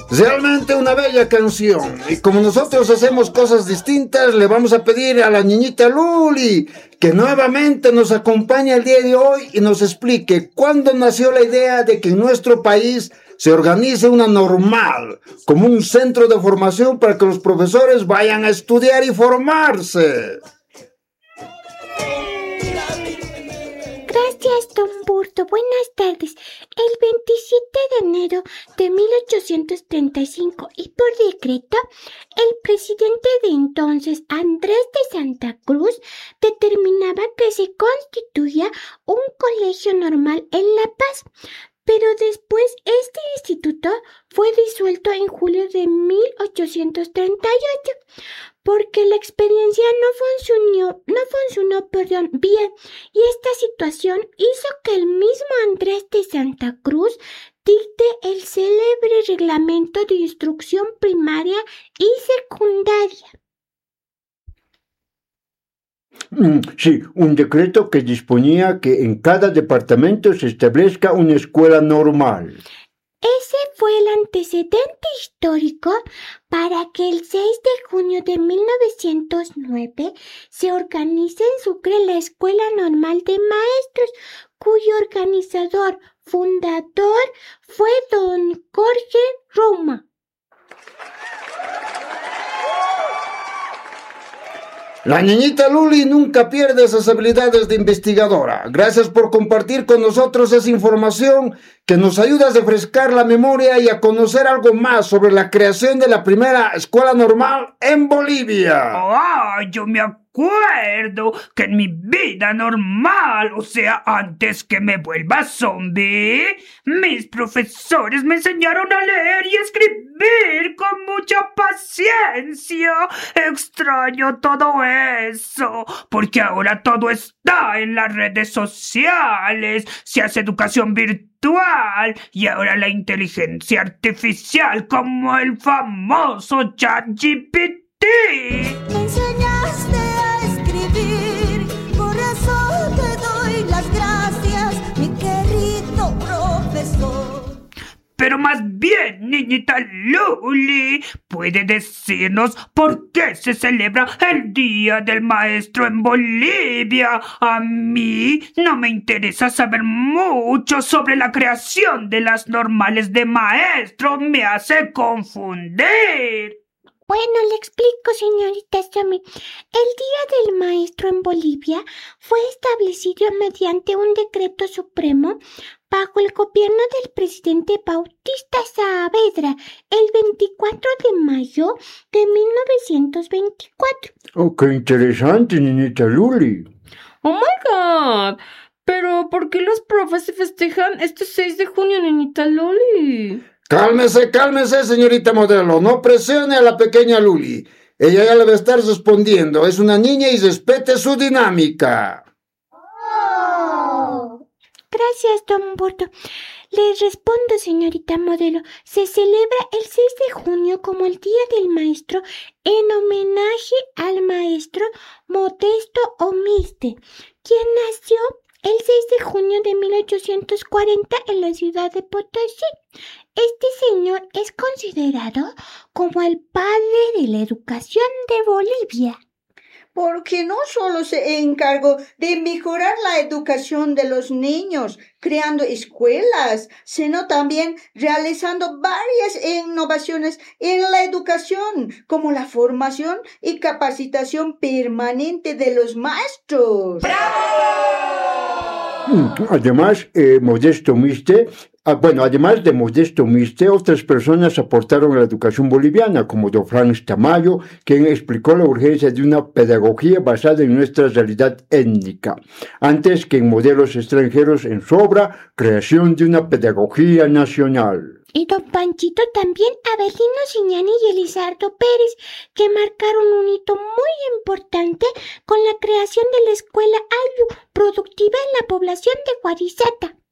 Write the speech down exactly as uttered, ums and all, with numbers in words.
Realmente una bella canción. Y como nosotros hacemos cosas distintas, le vamos a pedir a la niñita Luli que nuevamente nos acompañe el día de hoy y nos explique cuándo nació la idea de que en nuestro país se organice una normal, como un centro de formación para que los profesores vayan a estudiar y formarse. Gracias, don Burto. Buenas tardes. El veintisiete de enero de mil ochocientos treinta y cinco y por decreto, el presidente de entonces, Andrés de Santa Cruz, determinaba que se constituya un colegio normal en La Paz. Pero después este instituto fue disuelto en julio de mil ochocientos treinta y ocho porque la experiencia no funcionó, no funcionó, perdón, bien, y esta situación hizo que el mismo Andrés de Santa Cruz dicte el célebre reglamento de instrucción primaria y secundaria. Sí, un decreto que disponía que en cada departamento se establezca una escuela normal. Ese fue el antecedente histórico para que el seis de junio de mil novecientos nueve se organice en Sucre la Escuela Normal de Maestros, cuyo organizador, fundador, fue don Jorge Roma. La niñita Luli nunca pierde esas habilidades de investigadora. Gracias por compartir con nosotros esa información que nos ayuda a refrescar la memoria y a conocer algo más sobre la creación de la primera escuela normal en Bolivia. ¡Ah! Yo me acuerdo que en mi vida normal, o sea, antes que me vuelva zombie, mis profesores me enseñaron a leer y escribir con mucha paciencia. Extraño todo eso, porque ahora todo está en las redes sociales, se hace educación virtual y ahora la inteligencia artificial como el famoso ChatGPT. Me enseñaste a escribir, por eso te doy las gracias, mi querido profesor. Pero más bien, niñita Luli, ¿puede decirnos por qué se celebra el Día del Maestro en Bolivia? A mí no me interesa saber mucho sobre la creación de las normales de maestro, me hace confundir. Bueno, le explico, señorita Somi. El Día del Maestro en Bolivia fue establecido mediante un decreto supremo bajo el gobierno del presidente Bautista Saavedra el veinticuatro de mayo de mil novecientos veinticuatro. Oh, qué interesante, niñita Luli. Oh my God. Pero, ¿por qué los profes se festejan este seis de junio, niñita Luli? Cálmese, cálmese, señorita modelo. No presione a la pequeña Luli. Ella ya le va a estar respondiendo. Es una niña y respete su dinámica. Oh. Gracias, don Burto. Le respondo, señorita modelo. Se celebra el seis de junio como el Día del Maestro en homenaje al maestro Modesto Omiste, quien nació el seis de junio de mil ochocientos cuarenta en la ciudad de Potosí. Este señor es considerado como el padre de la educación de Bolivia. Porque no solo se encargó de mejorar la educación de los niños, creando escuelas, sino también realizando varias innovaciones en la educación, como la formación y capacitación permanente de los maestros. Además, eh, Modesto Omiste, ah, bueno, además de Modesto Omiste, otras personas aportaron a la educación boliviana, como don Franz Tamayo, quien explicó la urgencia de una pedagogía basada en nuestra realidad étnica, antes que en modelos extranjeros en su obra, Creación de una pedagogía nacional. Y don Panchito también, Abelino Siñani y Elizardo Pérez, que marcaron un hito muy importante con la creación de la escuela Ayllu, productiva en la población de Guarizata.